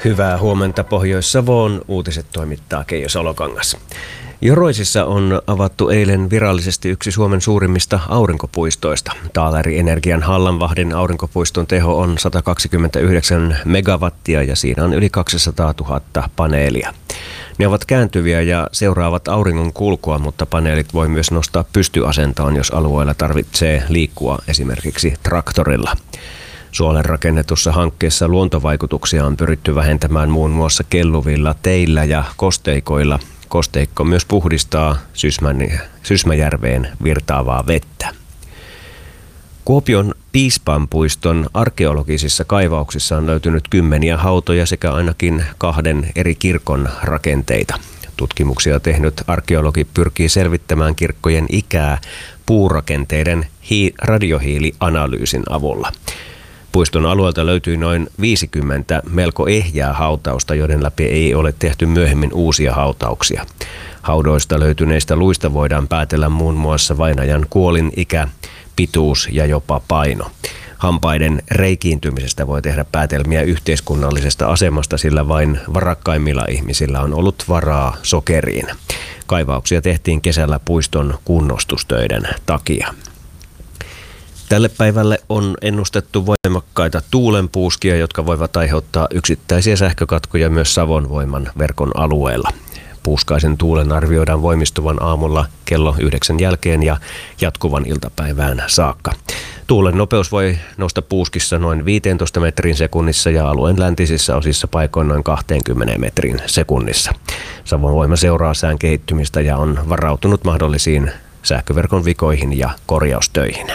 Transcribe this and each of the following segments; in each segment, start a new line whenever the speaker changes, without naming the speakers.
Hyvää huomenta Pohjois-Savoon. Uutiset toimittaa Keijo Salokangas. Joroisissa on avattu eilen virallisesti yksi Suomen suurimmista aurinkopuistoista. Taaleri Energian Hallanvahdin aurinkopuiston teho on 129 megawattia ja siinä on yli 200 000 paneelia. Ne ovat kääntyviä ja seuraavat auringon kulkua, mutta paneelit voi myös nostaa pystyasentoon, jos alueella tarvitsee liikkua esimerkiksi traktorilla. Suolle rakennetussa hankkeessa luontovaikutuksia on pyritty vähentämään muun muassa kelluvilla teillä ja kosteikoilla. Kosteikko myös puhdistaa Sysmäjärveen virtaavaa vettä. Kuopion Piispanpuiston arkeologisissa kaivauksissa on löytynyt kymmeniä hautoja sekä ainakin 2 eri kirkon rakenteita. Tutkimuksia tehnyt arkeologi pyrkii selvittämään kirkkojen ikää puurakenteiden radiohiilianalyysin avulla. Puiston alueelta löytyi noin 50 melko ehjää hautausta, joiden läpi ei ole tehty myöhemmin uusia hautauksia. Haudoista löytyneistä luista voidaan päätellä muun muassa vainajan kuolin ikä, pituus ja jopa paino. Hampaiden reikiintymisestä voi tehdä päätelmiä yhteiskunnallisesta asemasta, sillä vain varakkaimmilla ihmisillä on ollut varaa sokeriin. Kaivauksia tehtiin kesällä puiston kunnostustöiden takia. Tälle päivälle on ennustettu voimakkaita tuulenpuuskia, jotka voivat aiheuttaa yksittäisiä sähkökatkoja myös Savon voiman verkon alueella. Puuskaisen tuulen arvioidaan voimistuvan aamulla kello 9 jälkeen ja jatkuvan iltapäivään saakka. Tuulen nopeus voi nousta puuskissa noin 15 metrin sekunnissa ja alueen läntisissä osissa paikoin noin 20 metrin sekunnissa. Savon voima seuraa sään kehittymistä ja on varautunut mahdollisiin sähköverkon vikoihin ja korjaustöihin.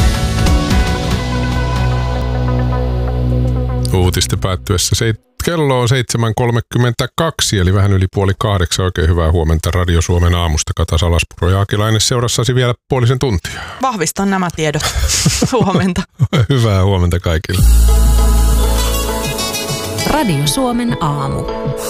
Uutisten päättyessä kello on 7.32, eli vähän yli 7:30. Oikein hyvää huomenta Radio Suomen aamusta. Kata Salaspuro ja Akilainen seurassasi vielä puolisen tuntia.
Vahvistan nämä tiedot. Huomenta.
Hyvää huomenta kaikille.
Radio Suomen aamu.